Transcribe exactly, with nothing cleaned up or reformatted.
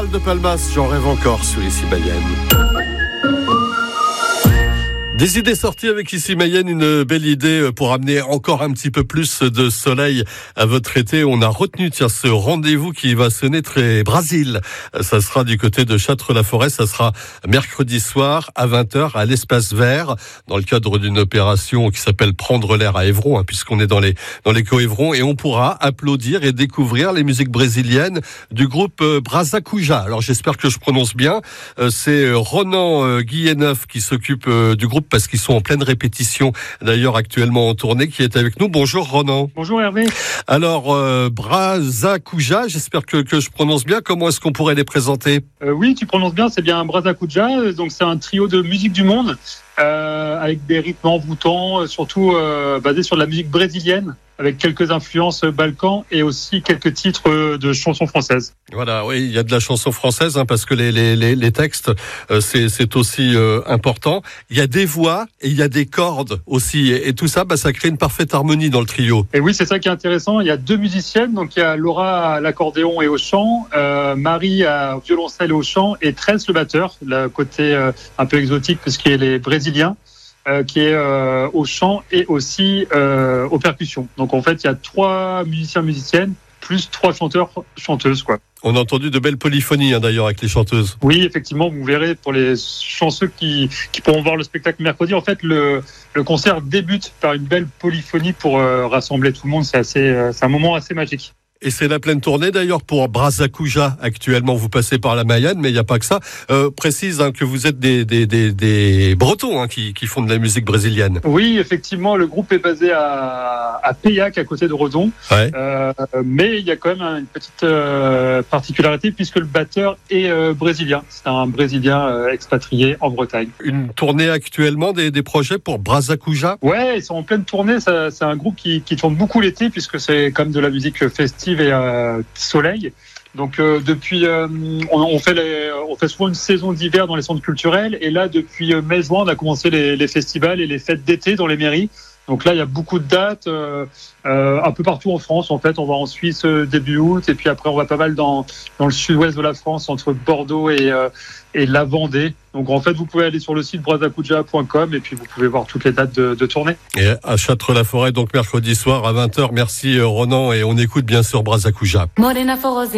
Gérald de Palmas, j'en rêve encore sur Ici Mayenne. Des idées sorties avec Ici Mayenne, une belle idée pour amener encore un petit peu plus de soleil à votre été. On a retenu tiens, ce rendez-vous qui va sonner très Brésil. Ça sera du côté de Châtres-la-Forêt. Ça sera mercredi soir à vingt heures à l'Espace Vert, dans le cadre d'une opération qui s'appelle Prendre l'air à Évron, hein, puisqu'on est dans les dans l'éco-Évron, et on pourra applaudir et découvrir les musiques brésiliennes du groupe Brazacuja. Alors j'espère que je prononce bien. C'est Ronan Guilleneuf qui s'occupe du groupe, parce qu'ils sont en pleine répétition, d'ailleurs actuellement en tournée, qui est avec nous. Bonjour Ronan. Bonjour Hervé. Alors, euh, Brazacuja, j'espère que, que je prononce bien. Comment est-ce qu'on pourrait les présenter ? euh, Oui, tu prononces bien, c'est bien Brazacuja. Donc c'est un trio de musique du monde, euh, avec des rythmes envoûtants, surtout euh, basés sur de la musique brésilienne, avec quelques influences balkans et aussi quelques titres de chansons françaises. Voilà, oui, il y a de la chanson française, hein, parce que les, les, les, les textes, euh, c'est, c'est aussi euh, important. Il y a des voix et il y a des cordes aussi. Et, et tout ça, bah, ça crée une parfaite harmonie dans le trio. Et oui, c'est ça qui est intéressant. Il y a deux musiciennes. Donc, il y a Laura à l'accordéon et au chant, euh, Marie à violoncelle et au chant, et Tress le batteur, le côté euh, un peu exotique puisqu'il est brésilien. Euh, qui est euh, au chant et aussi euh, aux percussions. Donc en fait, il y a trois musiciens musiciennes plus trois chanteurs chanteuses, quoi. On a entendu de belles polyphonies hein, d'ailleurs avec les chanteuses. Oui, effectivement, vous verrez pour les chanceux qui qui pourront voir le spectacle mercredi. En fait, le le concert débute par une belle polyphonie pour euh, rassembler tout le monde. C'est assez, euh, c'est un moment assez magique. Et c'est la pleine tournée d'ailleurs pour Brazacuja. Actuellement, vous passez par la Mayenne, mais il n'y a pas que ça. Euh, précise hein, que vous êtes des, des, des, des Bretons hein, qui, qui font de la musique brésilienne. Oui, effectivement, le groupe est basé à, à Peillac, à côté de Redon. Ouais. Euh, mais il y a quand même une petite euh, particularité puisque le batteur est euh, brésilien. C'est un Brésilien euh, expatrié en Bretagne. Une tournée actuellement des, des projets pour Brazacuja ? Ouais, ils sont en pleine tournée. Ça, c'est un groupe qui, qui tourne beaucoup l'été puisque c'est comme de la musique festive et euh, soleil. Donc euh, depuis, euh, on, on fait les, on fait souvent une saison d'hiver dans les centres culturels, et là depuis euh, mai-juin, on a commencé les, les festivals et les fêtes d'été dans les mairies. Donc là, il y a beaucoup de dates euh, euh, un peu partout en France. En fait, on va en Suisse euh, début août, et puis après, on va pas mal dans dans le sud-ouest de la France, entre Bordeaux et euh, et la Vendée. Donc en fait, vous pouvez aller sur le site brazacuja point com et puis vous pouvez voir toutes les dates de, de tournée. Et à Châtres-la-Forêt, donc mercredi soir à vingt heures. Merci Ronan, et on écoute bien sûr Brazacuja.